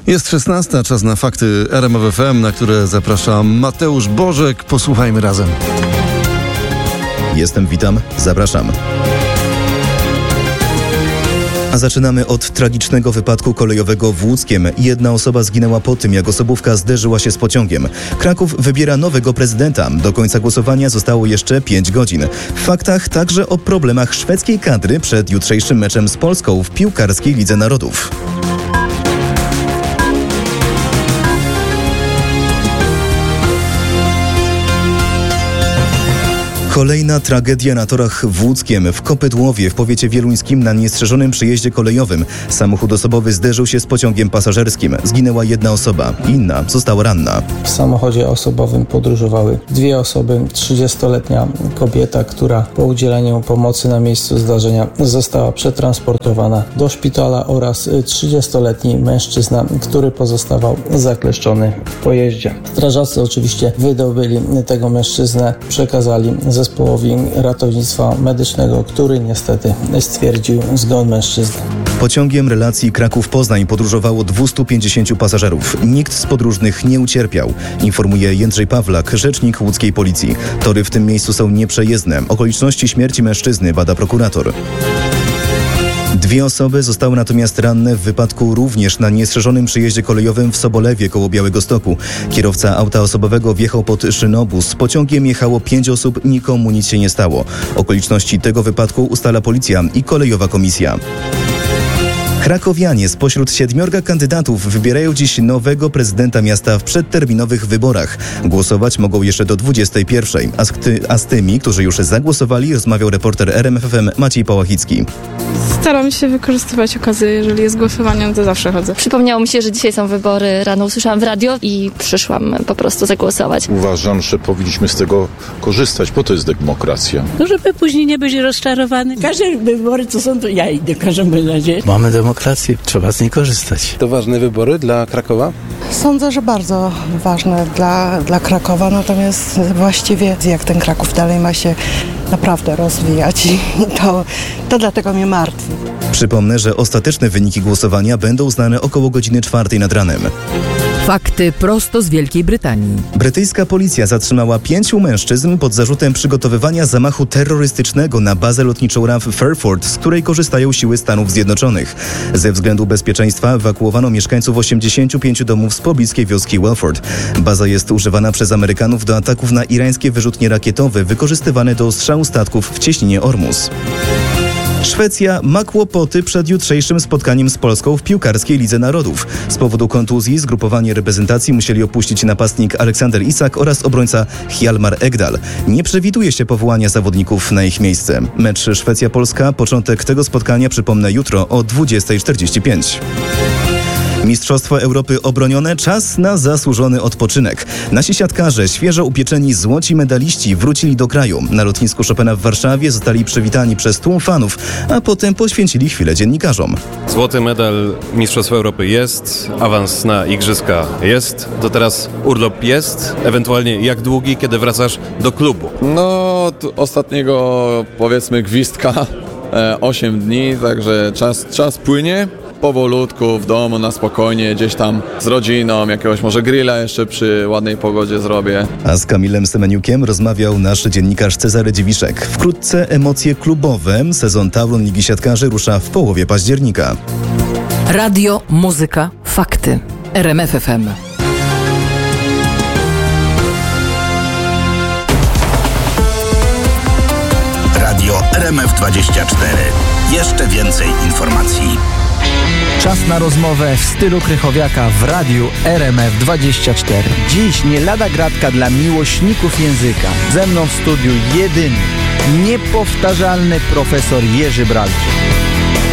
Jest 16, czas na fakty RMF FM, na które zapraszam Mateusz Bożek. Posłuchajmy razem. Witam, zapraszam. A zaczynamy od tragicznego wypadku kolejowego w Łódzkiem. Jedna osoba zginęła po tym, jak osobówka zderzyła się z pociągiem. Kraków wybiera nowego prezydenta. Do końca głosowania zostało jeszcze 5 godzin. W faktach także o problemach szwedzkiej kadry przed jutrzejszym meczem z Polską w piłkarskiej Lidze Narodów. Kolejna tragedia na torach w Łódzkiem. W Kopydłowie w powiecie wieluńskim na niestrzeżonym przejeździe kolejowym samochód osobowy zderzył się z pociągiem pasażerskim. Zginęła jedna osoba, inna została ranna. W samochodzie osobowym podróżowały 2 osoby. 30-letnia kobieta, która po udzieleniu pomocy na miejscu zdarzenia została przetransportowana do szpitala, oraz 30-letni mężczyzna, który pozostawał zakleszczony w pojeździe. Strażacy oczywiście wydobyli tego mężczyznę, przekazali zespołowi ratownictwa medycznego, który niestety stwierdził zgon mężczyzny. Pociągiem relacji Kraków-Poznań podróżowało 250 pasażerów. Nikt z podróżnych nie ucierpiał, informuje Jędrzej Pawlak, rzecznik łódzkiej policji. Tory w tym miejscu są nieprzejezdne. Okoliczności śmierci mężczyzny bada prokurator. 2 osoby zostały natomiast ranne w wypadku również na niestrzeżonym przejeździe kolejowym w Sobolewie koło Białegostoku. Kierowca auta osobowego wjechał pod szynobus. Z pociągiem jechało 5 osób, nikomu nic się nie stało. Okoliczności tego wypadku ustala policja i kolejowa komisja. Krakowianie spośród 7 kandydatów wybierają dziś nowego prezydenta miasta w przedterminowych wyborach. Głosować mogą jeszcze do 21. A z tymi, którzy już zagłosowali, rozmawiał reporter RMF FM Maciej Pałachicki. Staram się wykorzystywać okazję, jeżeli jest głosowanie, to zawsze chodzę. Przypomniało mi się, że dzisiaj są wybory. Rano usłyszałam w radio i przyszłam po prostu zagłosować. Uważam, że powinniśmy z tego korzystać, bo to jest demokracja. No, żeby później nie być rozczarowany. Każde wybory, co są, to ja idę w każdym razie. Mamy demokrację, trzeba z niej korzystać. To ważne wybory dla Krakowa? Sądzę, że bardzo ważne dla Krakowa, natomiast właściwie jak ten Kraków dalej ma się naprawdę rozwijać i to dlatego mnie martwi. Przypomnę, że ostateczne wyniki głosowania będą znane około godziny 4 nad ranem. Fakty prosto z Wielkiej Brytanii. Brytyjska policja zatrzymała 5 mężczyzn pod zarzutem przygotowywania zamachu terrorystycznego na bazę lotniczą RAF Fairford, z której korzystają siły Stanów Zjednoczonych. Ze względu bezpieczeństwa ewakuowano mieszkańców 85 domów z pobliskiej wioski Welford. Baza jest używana przez Amerykanów do ataków na irańskie wyrzutnie rakietowe wykorzystywane do ostrzału statków w cieśninie Ormus. Szwecja ma kłopoty przed jutrzejszym spotkaniem z Polską w piłkarskiej Lidze Narodów. Z powodu kontuzji zgrupowanie reprezentacji musieli opuścić napastnik Aleksander Isak oraz obrońca Hjalmar Ekdal. Nie przewiduje się powołania zawodników na ich miejsce. Mecz Szwecja-Polska, początek tego spotkania, przypomnę, jutro o 20:45. Mistrzostwo Europy obronione, czas na zasłużony odpoczynek. Nasi siatkarze, świeżo upieczeni złoci medaliści, wrócili do kraju. Na lotnisku Chopina w Warszawie zostali przywitani przez tłum fanów, a potem poświęcili chwilę dziennikarzom. Złoty medal Mistrzostw Europy jest, awans na Igrzyska jest, to teraz urlop jest, ewentualnie jak długi, kiedy wracasz do klubu? No, ostatniego, powiedzmy, gwizdka 8 dni, także czas płynie. Powolutku, w domu, na spokojnie, gdzieś tam z rodziną, jakiegoś może grilla jeszcze przy ładnej pogodzie zrobię. A z Kamilem Semeniukiem rozmawiał nasz dziennikarz Cezary Dziwiszek. Wkrótce emocje klubowe. Sezon Tauron Ligi Siatkarzy rusza w połowie października. Radio, muzyka, fakty. RMF FM. Radio RMF24. Jeszcze więcej informacji. Czas na rozmowę w stylu Krychowiaka w radiu RMF24. Dziś nie lada gratka dla miłośników języka. Ze mną w studiu jedyny, niepowtarzalny profesor Jerzy Bralczyk.